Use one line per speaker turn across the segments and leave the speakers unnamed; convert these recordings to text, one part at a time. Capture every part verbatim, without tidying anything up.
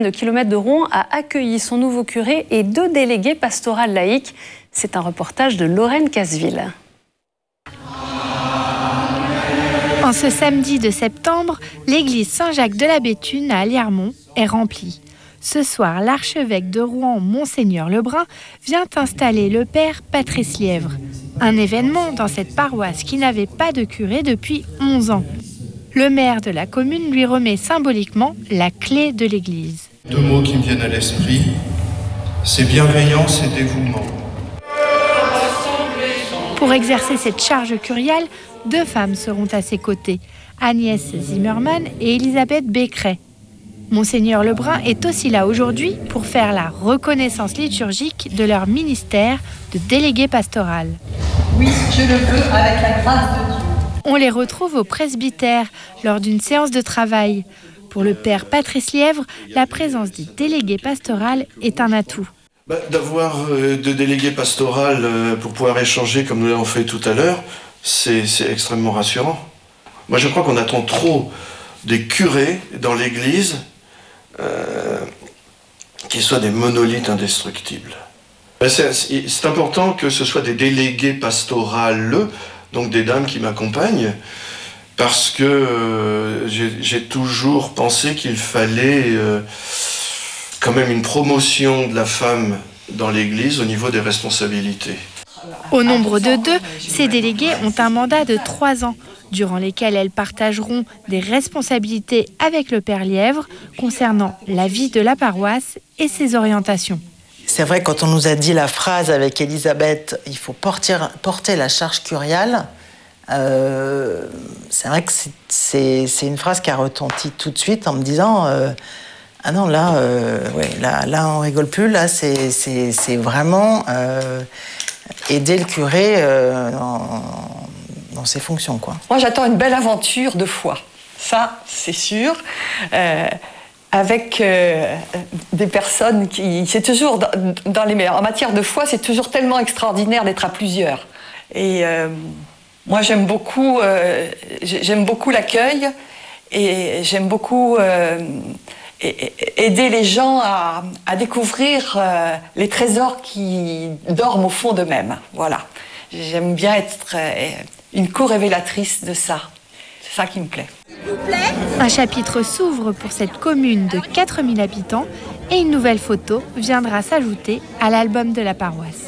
de kilomètres de Rouen a accueilli son nouveau curé et deux délégués pastorales laïques. C'est un reportage de Lorraine Casseville.
En ce samedi de septembre, l'église Saint-Jacques de la Béthune à Aliermont est remplie. Ce soir, l'archevêque de Rouen, Monseigneur Lebrun, vient installer le père Patrice Lièvre. Un événement dans cette paroisse qui n'avait pas de curé depuis onze ans. Le maire de la commune lui remet symboliquement la clé de l'église.
Deux mots qui me viennent à l'esprit, c'est bienveillance et dévouement.
Pour exercer cette charge curiale, deux femmes seront à ses côtés, Agnès Zimmermann et Elisabeth Becqueret. Monseigneur Lebrun est aussi là aujourd'hui pour faire la reconnaissance liturgique de leur ministère de délégué pastoral.
Oui, je le veux avec la grâce de Dieu.
On les retrouve au presbytère lors d'une séance de travail. Pour le père Patrice Lièvre, la présence du délégué pastoral est un atout.
Bah, d'avoir euh, deux délégués pastorales euh, pour pouvoir échanger comme nous l'avons fait tout à l'heure, c'est, c'est extrêmement rassurant. Moi je crois qu'on attend trop des curés dans l'église euh, qui soient des monolithes indestructibles. C'est, c'est important que ce soit des délégués pastorales, donc des dames qui m'accompagnent, parce que euh, j'ai, j'ai toujours pensé qu'il fallait euh, quand même une promotion de la femme dans l'église au niveau des responsabilités.
Au nombre de deux, ces délégués ont un mandat de trois ans, durant lesquels elles partageront des responsabilités avec le père Lièvre concernant la vie de la paroisse et ses orientations.
C'est vrai, quand on nous a dit la phrase avec Elisabeth, il faut porter, porter la charge curiale, euh, c'est vrai que c'est, c'est, c'est une phrase qui a retenti tout de suite en me disant euh, ah non, là, euh, ouais, là, là, on rigole plus, là, c'est, c'est, c'est vraiment euh, aider le curé euh, dans, dans ses fonctions, quoi.
Moi, j'attends une belle aventure de foi, ça, c'est sûr. Euh, avec euh, des personnes qui... C'est toujours, dans, dans les, en matière de foi, c'est toujours tellement extraordinaire d'être à plusieurs. Et euh, moi, j'aime beaucoup, euh, j'aime beaucoup l'accueil et j'aime beaucoup euh, aider les gens à, à découvrir euh, les trésors qui dorment au fond d'eux-mêmes. Voilà. J'aime bien être euh, une co-révélatrice de ça. C'est ça qui me plaît.
Un chapitre s'ouvre pour cette commune de quatre mille habitants et une nouvelle photo viendra s'ajouter à l'album de la paroisse.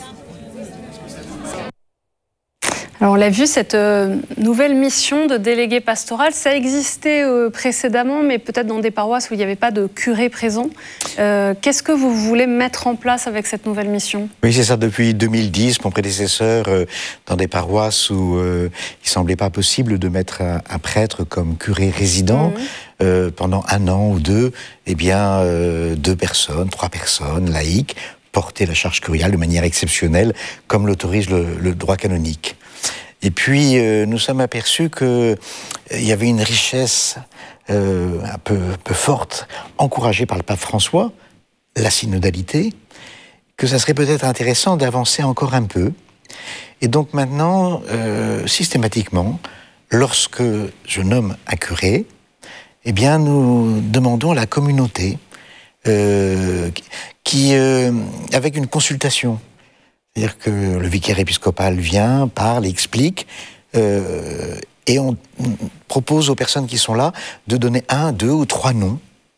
Alors on l'a vu, cette euh, nouvelle mission de délégué pastoral, ça existait euh, précédemment, mais peut-être dans des paroisses où il n'y avait pas de curé présent. Euh, qu'est-ce que vous voulez mettre en place avec cette nouvelle mission ?
Oui, c'est ça, depuis deux mille dix, mon prédécesseur, euh, dans des paroisses où euh, il ne semblait pas possible de mettre un, un prêtre comme curé résident, mmh. euh, pendant un an ou deux, eh bien, euh, deux personnes, trois personnes, laïques, portaient la charge curiale de manière exceptionnelle, comme l'autorise le, le droit canonique. Et puis, euh, nous sommes aperçus qu'il euh, y avait une richesse euh, un peu, un peu forte, encouragée par le pape François, la synodalité, que ça serait peut-être intéressant d'avancer encore un peu. Et donc maintenant, euh, systématiquement, lorsque je nomme un curé, eh bien, nous demandons à la communauté, euh, qui, euh, avec une consultation, c'est-à-dire que le vicaire épiscopal vient, parle, explique, euh, et on propose aux personnes qui sont là de donner un, deux ou trois noms.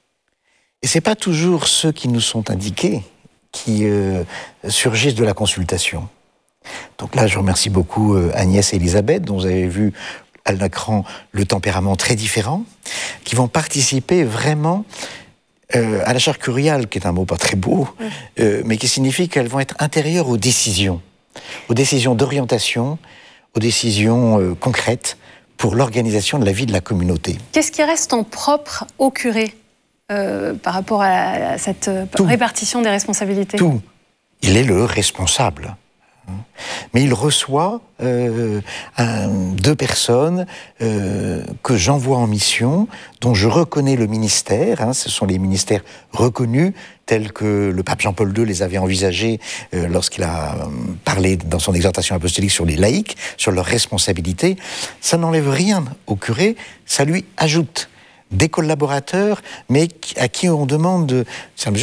Et c'est pas toujours ceux qui nous sont indiqués qui euh, surgissent de la consultation. Donc là, je remercie beaucoup euh, Agnès et Elisabeth, dont vous avez vu à l'écran le tempérament très différent, qui vont participer vraiment Euh, à la charge curiale, qui est un mot pas très beau, euh, mais qui signifie qu'elles vont être intérieures aux décisions, aux décisions d'orientation, aux décisions euh, concrètes pour l'organisation de la vie de la communauté.
Qu'est-ce qui reste en propre au curé euh, par rapport à, à cette Tout. répartition des responsabilités ?
Tout. Il est le responsable. Mais il reçoit euh, un, deux personnes euh, que j'envoie en mission, dont je reconnais le ministère. Hein, ce sont les ministères reconnus, tels que le pape Jean-Paul deux les avait envisagés euh, lorsqu'il a euh, parlé dans son exhortation apostolique sur les laïcs, sur leurs responsabilités. Ça n'enlève rien au curé, ça lui ajoute des collaborateurs, mais à qui on demande, de,